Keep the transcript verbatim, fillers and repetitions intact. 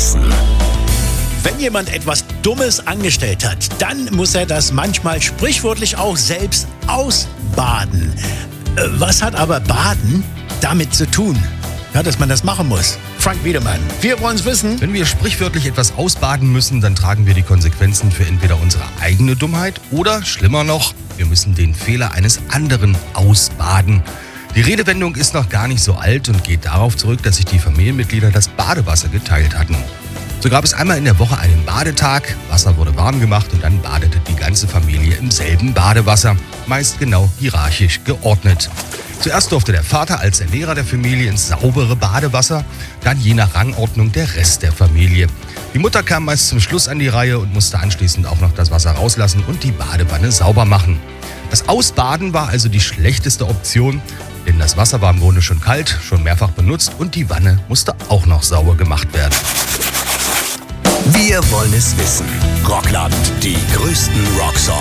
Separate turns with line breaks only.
Wissen.
Wenn jemand etwas Dummes angestellt hat, dann muss er das manchmal sprichwörtlich auch selbst ausbaden. Äh, Was hat aber Baden damit zu tun? Ja, dass man das machen muss. Frank Wiedemann, wir wollen es wissen.
Wenn wir sprichwörtlich etwas ausbaden müssen, dann tragen wir die Konsequenzen für entweder unsere eigene Dummheit oder, schlimmer noch, wir müssen den Fehler eines anderen ausbaden. Die Redewendung ist noch gar nicht so alt und geht darauf zurück, dass sich die Familienmitglieder das Badewasser geteilt hatten. So gab es einmal in der Woche einen Badetag, Wasser wurde warm gemacht und dann badete die ganze Familie im selben Badewasser, meist genau hierarchisch geordnet. Zuerst durfte der Vater als der Lehrer der Familie ins saubere Badewasser, dann je nach Rangordnung der Rest der Familie. Die Mutter kam meist zum Schluss an die Reihe und musste anschließend auch noch das Wasser rauslassen und die Badewanne sauber machen. Das Ausbaden war also die schlechteste Option, denn das Wasser war im Grunde schon kalt, schon mehrfach benutzt und die Wanne musste auch noch sauber gemacht werden.
Wir wollen es wissen. Rockland, die größten Rocksongs.